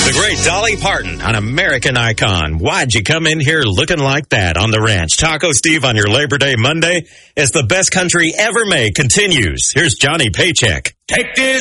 The great Dolly Parton, an American icon. Why'd you come in here looking like that on the ranch? Taco Steve on your Labor Day Monday. It's the best country ever made continues. Here's Johnny Paycheck. Take this